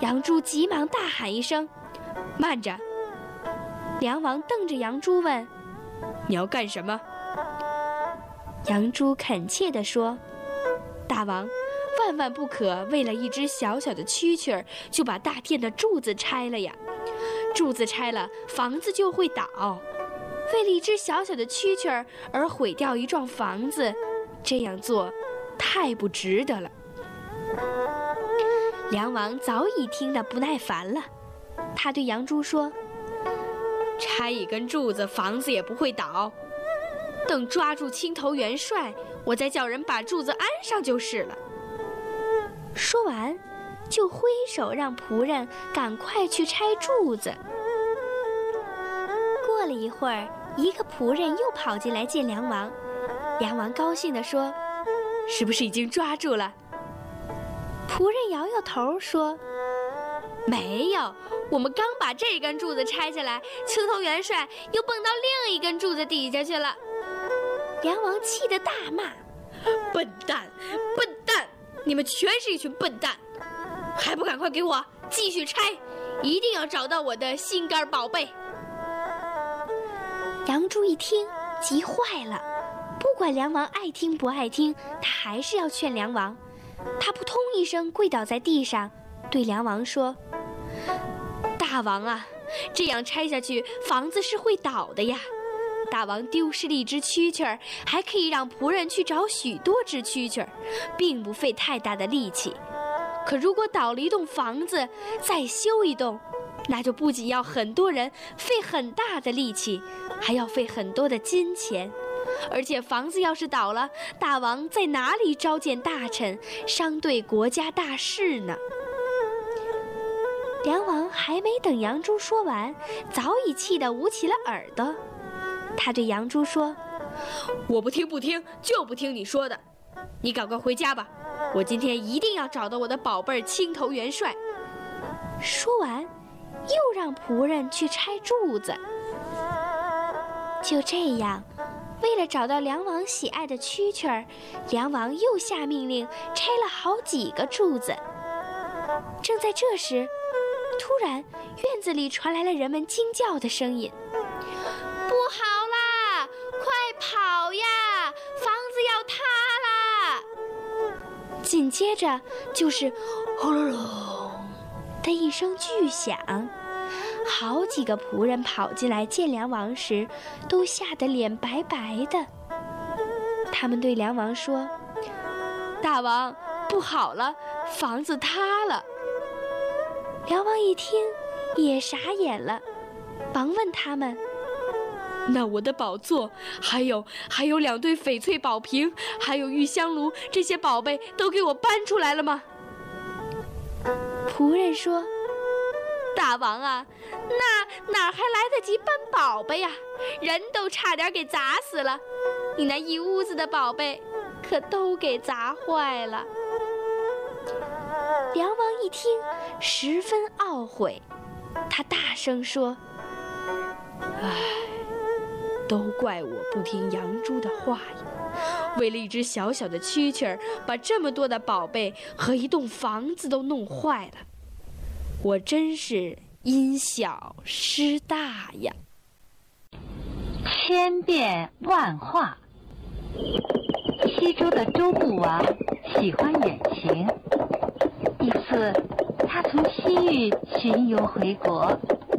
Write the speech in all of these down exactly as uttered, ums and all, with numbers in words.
杨朱急忙大喊一声：“慢着！”梁王瞪着杨朱问：“你要干什么？”杨朱恳切地说：“大王，万万不可为了一只小小的蛐蛐儿，就把大殿的柱子拆了呀！柱子拆了，房子就会倒。为了一只小小的蛐蛐儿而毁掉一幢房子，这样做太不值得了。”梁王早已听得不耐烦了，他对杨朱说：“拆一根柱子，房子也不会倒。等抓住青头元帅，我再叫人把柱子安上就是了。”说完，就挥手让仆人赶快去拆柱子。过了一会儿，一个仆人又跑进来见梁王。梁王高兴地说：“是不是已经抓住了？”仆人摇摇头说：“没有，我们刚把这根柱子拆下来，青头元帅又蹦到另一根柱子底下去了。”梁王气得大骂：“笨蛋，笨蛋！你们全是一群笨蛋，还不赶快给我继续拆，一定要找到我的心肝宝贝！”杨朱一听急坏了，不管梁王爱听不爱听，他还是要劝梁王。他扑通一声跪倒在地上，对梁王说：“大王啊，这样拆下去，房子是会倒的呀。大王丢失了一只蛐蛐儿，还可以让仆人去找许多只蛐蛐儿，并不费太大的力气。可如果倒了一栋房子，再修一栋，那就不仅要很多人费很大的力气，还要费很多的金钱。而且房子要是倒了，大王在哪里召见大臣，商对国家大事呢？”梁王还没等杨朱说完，早已气得捂起了耳朵。他对杨朱说：“我不听不听，就不听你说的。你赶快回家吧，我今天一定要找到我的宝贝儿青头元帅。”说完，又让仆人去拆柱子。就这样，为了找到梁王喜爱的蛐蛐儿，梁王又下命令拆了好几个柱子。正在这时，突然院子里传来了人们惊叫的声音：“不好啦，快跑呀，房子要塌啦！”紧接着就是轰隆隆的一声巨响。好几个仆人跑进来见梁王时，都吓得脸白白的。他们对梁王说：“大王，不好了，房子塌了。”梁王一听也傻眼了，忙问他们：“那我的宝座，还有还有两对翡翠宝瓶，还有玉香炉，这些宝贝都给我搬出来了吗？”仆人说：“大王啊，那哪还来得及搬宝贝呀？人都差点给砸死了，你那一屋子的宝贝可都给砸坏了。”梁王一听十分懊悔，他大声说：“唉，都怪我不听杨朱的话呀！为了一只小小的蛐蛐儿，把这么多的宝贝和一栋房子都弄坏了，我真是因小失大呀！” 千变万化。西周的周穆王喜欢远行，一次他从西域巡游回国，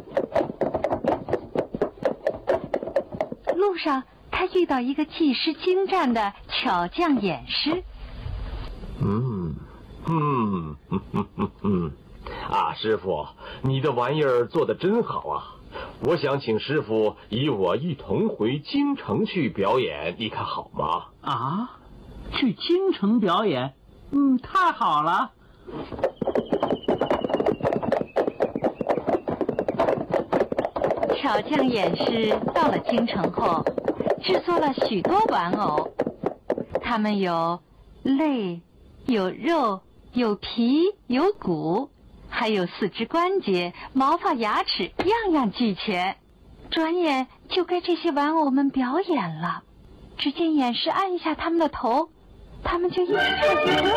路上他遇到一个技师精湛的巧匠演师。 嗯嗯嗯嗯嗯嗯啊，师傅，你的玩意儿做得真好啊！我想请师傅与我一同回京城去表演，你看好吗？ 啊，去京城表演？嗯，太好了。 巧匠演师到了京城后，制作了许多玩偶，它们有肋、有肉、有皮、有骨，还有四肢关节、毛发、牙齿，样样俱全。转眼就该这些玩偶们表演了。只见演师按一下他们的头，他们就一起唱起歌。